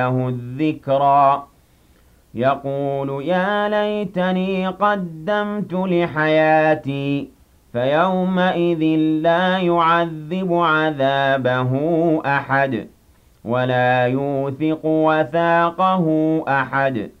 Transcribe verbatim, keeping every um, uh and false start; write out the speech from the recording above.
له الذكرى يقول يا ليتني قدمت لحياتي فيومئذ لا يعذب عذابه أحد ولا يوثق وثاقه أحد